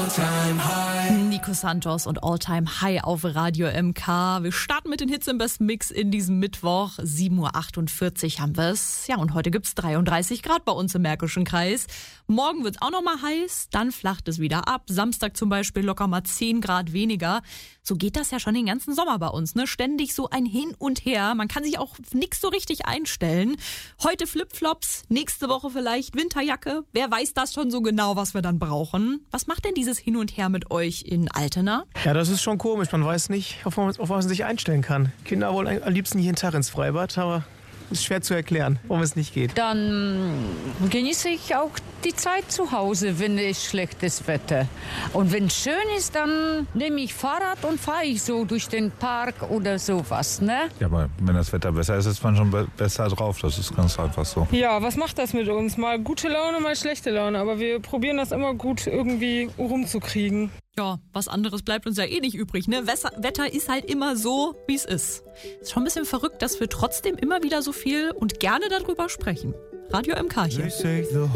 Nico Santos und All-Time High auf Radio MK. Wir starten mit den Hits im besten Mix in diesem Mittwoch. 7.48 Uhr haben wir es. Ja, und heute gibt's 33 Grad bei uns im Märkischen Kreis. Morgen wird's auch noch mal heiß, dann flacht es wieder ab. Samstag zum Beispiel locker mal 10 Grad weniger. So geht das ja schon den ganzen Sommer bei uns, ne? Ständig so ein Hin und Her. Man kann sich auch nix so richtig einstellen. Heute Flipflops, nächste Woche vielleicht Winterjacke. Wer weiß das schon so genau, was wir dann brauchen? Was macht denn dieses Hin und Her mit euch in Altena? Ja, das ist schon komisch. Man weiß nicht, auf was man sich einstellen kann. Kinder wollen am liebsten jeden Tag ins Freibad, aber ist schwer zu erklären, warum es nicht geht. Dann genieße ich auch die Zeit zu Hause, wenn es schlechtes Wetter. Und wenn es schön ist, dann nehme ich Fahrrad und fahre ich so durch den Park oder sowas, ne? Ja, aber wenn das Wetter besser ist, ist man schon besser drauf. Das ist ganz einfach so. Ja, was macht das mit uns? Mal gute Laune, mal schlechte Laune. Aber wir probieren das immer gut irgendwie rumzukriegen. Ja, was anderes bleibt uns ja eh nicht übrig, ne? Wetter ist halt immer so, wie es ist. Ist schon ein bisschen verrückt, dass wir trotzdem immer wieder so viel und gerne darüber sprechen. Radio MK hier.